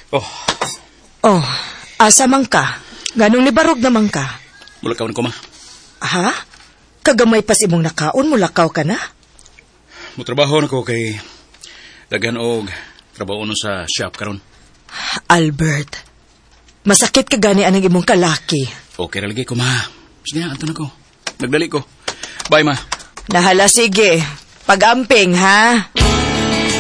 Oh, Oh, asa man ka? Ganong nibarog naman ka? mulakaw na ko, ma. Ha? Kagamay pas imong nakaon, mulakaw ka na? Mutrabaho na ko kay daghan og trabaho no sa shop karon. Albert, masakit ka gani anang imong kalaki. Okay ra lagi ko, ma. Sige, anto na ko. Nagdali ko. Bye, ma. Nahala, sige. Pag-amping, ha?